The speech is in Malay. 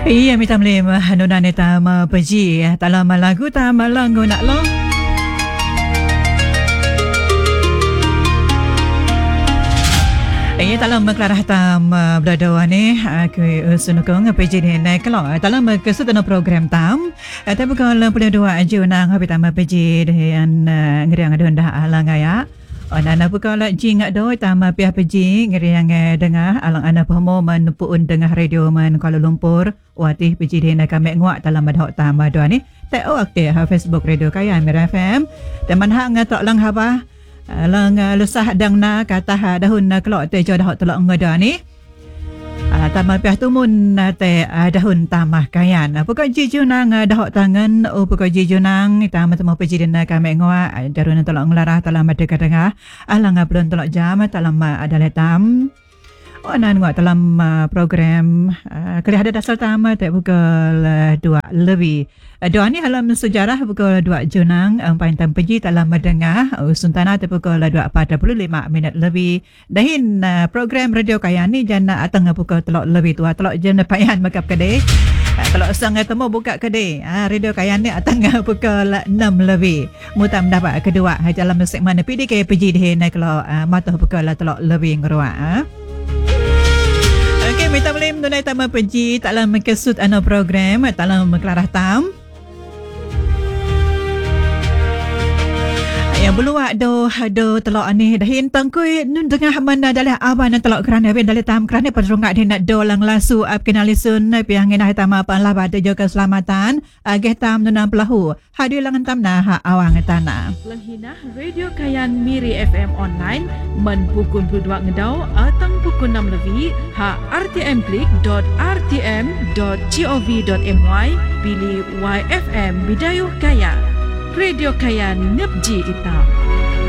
Iya mi tamle nona neta ma peji dalam lagu ta malango nak lo. Iya dalam klarah tam berdoa ni ke sunukong peji ni naik lo dalam kesudahan program tam tapi kalau boleh doa aja nang habis tam peji dan ngeriang ada dah alang ya. Ana buka la jing do tama pihak peji ngeriang dengar alang ana pemo menpuun dengar radio man Kuala Lumpur watih peji dena kami nguak dalam madhok tama do ni tak aktif Facebook radio Kayan Mira FM dan manhak ngatok lang haba lang lusah dang na kata dahun na kelok te jo dahok telok ngodo ni tama pihak tumun te dahun tamah Kayan buka jiju nang dahok tangan buka jiju nang tama temu peji dena kami nguak darun telok ngelarah dalam dekat dengar alang belum telok jam dalam adalah tam nan nguak dalam program kali ada dasar tama tak pukul 2 lebih. Doa ni dalam sejarah pukul 2 Junang pantam peji dalam mendengar Suntana tak pukul 2:45 minit lebih. Dahin program radio Kayan ni jana atang pukul telok lebih tua telok jana payan makap kedai. Kalau sang temu buka kedai radio Kayan ni atang pukul 6 lebih. Mutam dapat kedua dalam segmen PDK peji dihin kalau mata pukul telok lebih ngeruak. Okey, minta boleh menunai tama peji dalam kesut ano program dalam kelarah tam. Yang beluak do telok ni dahin tangkui nun tengah mana dalah aban telok kerana ben dalah tam kerana perrongak dia nak do lang lasu ap kenalisun piang ngena tama panlah bade jo keselamatan ageh tam nunam pelahu hadir langan tam nah awang tanah lenghina radio Kayan Miri FM online men pukul 22 ngedau atang pukul 6 lebih rtm.rtm.gov.my pilih YFM Bidayuh Kayan Radio Kayan Nepji Ita.